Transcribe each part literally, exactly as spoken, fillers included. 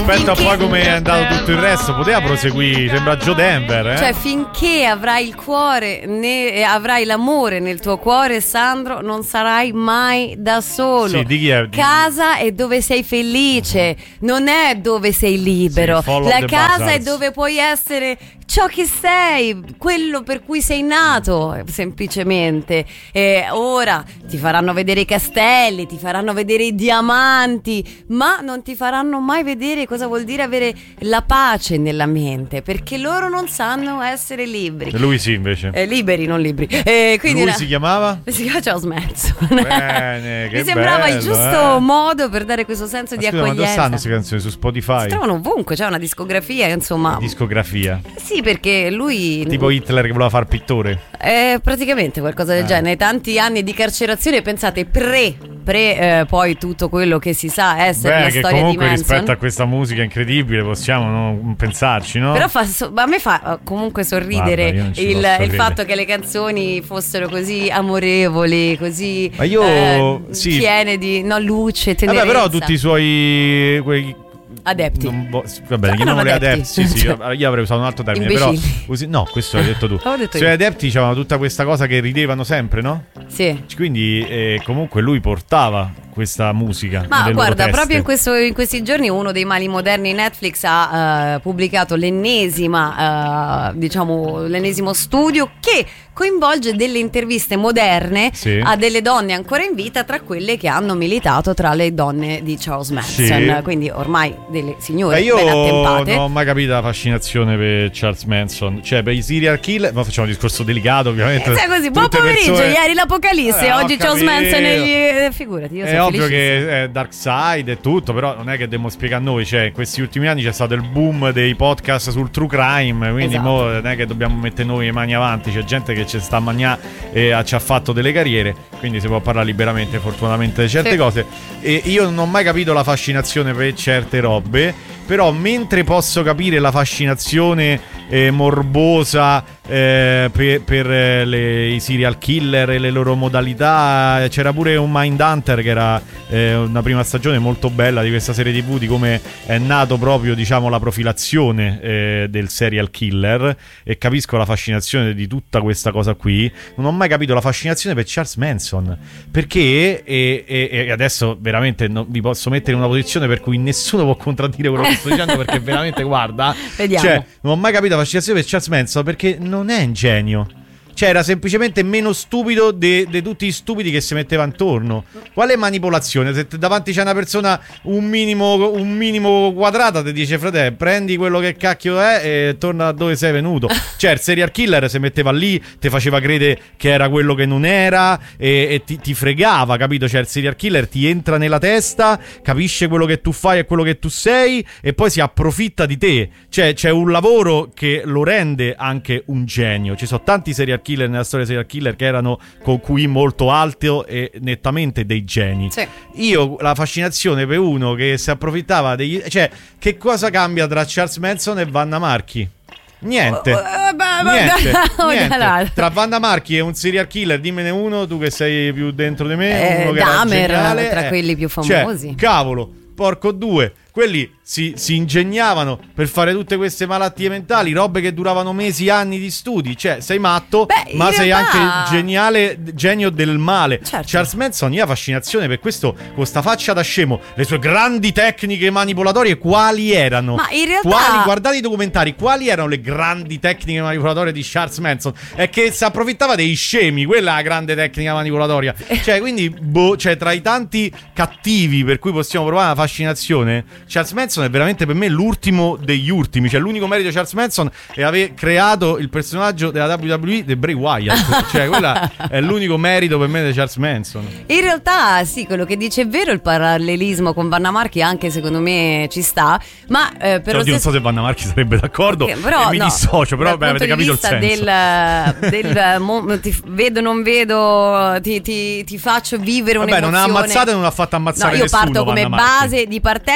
rispetto finché... a poi come è andato tutto il resto, poteva proseguire, sembra Joe Denver, eh? Cioè, finché avrai il cuore, ne, avrai l'amore nel tuo cuore, Sandro, non sarai mai da solo. Sì, di chi è? Casa è dove sei felice, non è dove sei libero. Sì, la casa è dove puoi essere ciò che sei, quello per cui sei nato, semplicemente. E ora ti faranno vedere i castelli, ti faranno vedere i diamanti, ma non ti faranno mai vedere cosa vuol dire avere la pace nella mente, perché loro non sanno essere liberi. E lui sì, invece. Eh, liberi, non libri. Eh, quindi lui una... si chiamava? Si chiama Charles Manson. Bene, che mi sembrava bello, il giusto eh. modo per dare questo senso ma di scusa, accoglienza. Ma dove stanno queste canzoni? Su Spotify? Si trovano ovunque, c'è una discografia, insomma. Discografia? Sì, perché lui... Tipo Hitler che voleva far pittore? È praticamente qualcosa del eh. genere. Tanti anni di carcerazione, pensate, pre, pre eh, poi tutto quello che si sa essere Beh, la che storia di comunque Manson. rispetto a questa musica incredibile possiamo non pensarci, no? Però fa, so, a me fa comunque sorridere Guarda, il, il fatto che le canzoni fossero così amorevoli, così Ma io, eh, sì. piene di no, luce, tenerezza. Vabbè, però tutti i suoi quei adepti. Non bo- va bene, chiamiamoli adepti. Sì, sì, io avrei usato un altro termine. Imbecilli. Però usi- no, questo l'hai detto tu. detto I suoi adepti dicevano tutta questa cosa che ridevano sempre, no? Sì. Quindi eh, comunque lui portava questa musica. Ma guarda, teste. proprio in, questo, in questi giorni uno dei mali moderni, Netflix, ha uh, pubblicato l'ennesima, uh, diciamo, l'ennesimo studio che coinvolge delle interviste moderne sì. a delle donne ancora in vita, tra quelle che hanno militato tra le donne di Charles Manson. Sì. Quindi ormai delle signore eh io ben attempate. non ho mai capito la fascinazione per Charles Manson, cioè per i serial killer. Ma facciamo un discorso delicato, ovviamente. Eh, sai così, buon pomeriggio, persone... ieri l'Apocalisse, eh, oggi Charles Manson e gli... eh, figurati, io è sono ovvio che è Dark Side e tutto, però non è che dobbiamo spiegare a noi, cioè in questi ultimi anni c'è stato il boom dei podcast sul true crime, quindi esatto. mo non è che dobbiamo mettere noi le mani avanti, c'è gente che ci sta a mangiare e ci ha fatto delle carriere, quindi si può parlare liberamente fortunatamente di certe sì. cose. E io non ho mai capito la fascinazione per certe robe, però mentre posso capire la fascinazione eh, morbosa eh, per, per eh, le, i serial killer e le loro modalità, c'era pure un Mindhunter che era eh, una prima stagione molto bella di questa serie tv, di come è nato proprio, diciamo, la profilazione eh, del serial killer, e capisco la fascinazione di tutta questa cosa qui. Non ho mai capito la fascinazione per Charles Manson, perché e, e, e adesso veramente non vi posso mettere in una posizione per cui nessuno può contraddire quello che sto dicendo, perché veramente guarda, vediamo. Cioè, non ho mai capito la fascinazione per Charles Manson perché non è un genio. Cioè era semplicemente meno stupido di tutti gli stupidi che si metteva intorno. Quale manipolazione? Se davanti c'è una persona un minimo, un minimo quadrata, ti dice frate, prendi quello che cacchio è e torna da dove sei venuto. Cioè il serial killer si metteva lì, ti faceva credere che era quello che non era e, e ti, ti fregava, capito? Cioè il serial killer ti entra nella testa, capisce quello che tu fai e quello che tu sei e poi si approfitta di te. Cioè c'è un lavoro che lo rende anche un genio. Ci sono tanti serial killer nella storia dei serial killer che erano con Q I molto alto e nettamente dei geni. Sì. Io la fascinazione per uno che si approfittava degli... Cioè, che cosa cambia tra Charles Manson e Vanna Marchi? Niente. Oh, oh, beh, niente, oh, niente. Tra Vanna Marchi e un serial killer, dimmene uno, tu che sei più dentro di me, eh, uno che Dahmer, era geniale, tra eh. quelli più famosi. Cioè, cavolo, porco due. Quelli si, si ingegnavano per fare tutte queste malattie mentali, robe che duravano mesi, anni di studi. Cioè, sei matto, Beh, ma sei realtà... anche geniale, genio del male. Certo. Charles Manson, io ho fascinazione per questo, con sta faccia da scemo. Le sue grandi tecniche manipolatorie, quali erano? Ma in realtà... Quali, guardate i documentari, quali erano le grandi tecniche manipolatorie di Charles Manson? È che si approfittava dei scemi, quella è la grande tecnica manipolatoria. Cioè, quindi, boh, cioè, tra i tanti cattivi per cui possiamo provare la fascinazione, Charles Manson è veramente per me l'ultimo degli ultimi. Cioè l'unico merito di Charles Manson è aver creato il personaggio della W W E di Bray Wyatt. Cioè quella è l'unico merito per me di Charles Manson. In realtà sì, quello che dice è vero, il parallelismo con Vanna Marchi anche secondo me ci sta. Ma eh, per Oddio, stesso... non so se Vanna Marchi sarebbe d'accordo, okay, però, e mi no, dissocio. Però beh, avete capito il senso del, del mo, ti vedo non vedo, ti, ti, ti faccio vivere Vabbè, un'emozione. non ha ammazzato e non ha fatto ammazzare no, io nessuno. parto come Vanna base Marchi. di partenza di una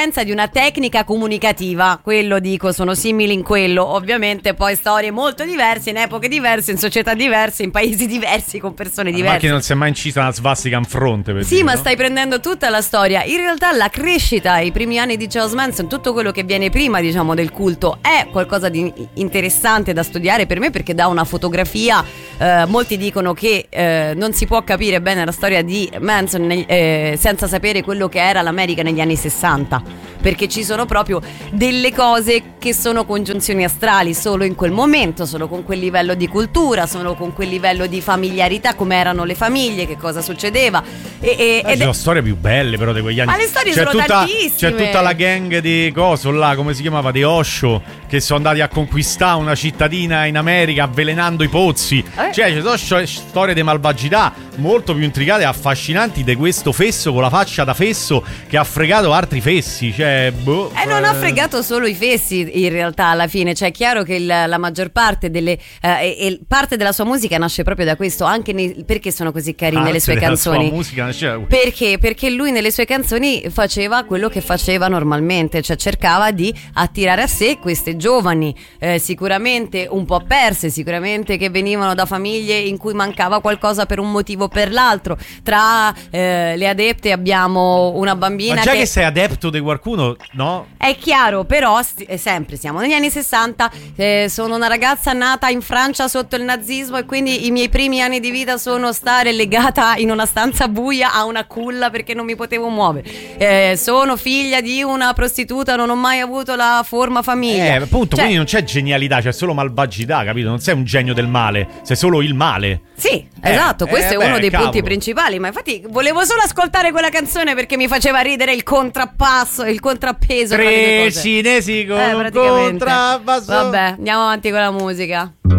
la tecnica comunicativa, quello dico, sono simili in quello. Ovviamente poi storie molto diverse, in epoche diverse, in società diverse, in paesi diversi, con persone diverse. Ma che non si è mai incisa una svastica in fronte, per sì, dire, ma no? stai prendendo tutta la storia. In realtà la crescita, i primi anni di Charles Manson, tutto quello che viene prima, diciamo, del culto è qualcosa di interessante da studiare per me, perché dà una fotografia. Eh, molti dicono che eh, non si può capire bene la storia di Manson eh, senza sapere quello che era l'America negli anni sessanta, perché ci sono proprio delle cose che sono congiunzioni astrali solo in quel momento, solo con quel livello di cultura, solo con quel livello di familiarità, come erano le famiglie, che cosa succedeva. E, e, eh, ed ci sono è... storie più belle però di quegli anni. Ma le storie c'è sono tutta, tantissime. C'è tutta la gang di coso là, come si chiamava, di Osho, che sono andati a conquistare una cittadina in America avvelenando i pozzi. Eh? Cioè ci sono scio- storie di malvagità molto più intricate e affascinanti di questo fesso con la faccia da fesso che ha fregato altri fessi. Cioè, boh, E eh, non ha fregato solo i fessi, in realtà, alla fine. Cioè, è chiaro che il, la maggior parte delle eh, e, e parte della sua musica nasce proprio da questo, anche nei, perché sono così carine le sue canzoni. Sua musica nasce da... Perché? Perché lui nelle sue canzoni faceva quello che faceva normalmente, cioè cercava di attirare a sé queste giovani, eh, sicuramente un po' perse, sicuramente che venivano da famiglie in cui mancava qualcosa per un motivo o per l'altro. Tra eh, le adepte abbiamo una bambina. Ma già che, che sei adepto di qualcuno, no? È chiaro, però st- è sempre siamo negli anni sessanta, eh, sono una ragazza nata in Francia sotto il nazismo e quindi i miei primi anni di vita sono stare legata in una stanza buia a una culla perché non mi potevo muovere. Eh, sono figlia di una prostituta, non ho mai avuto la forma famiglia. Eh, appunto, cioè, quindi non c'è genialità, c'è solo malvagità, capito? Non sei un genio del male, sei solo il male. Sì, Eh, esatto, questo eh, è uno beh, dei cavolo. punti principali. Ma infatti volevo solo ascoltare quella canzone perché mi faceva ridere il contrappasso, il contrappeso tra le due Tre cose. cinesi con Eh, un praticamente. contrabbasso. Vabbè, andiamo avanti con la musica.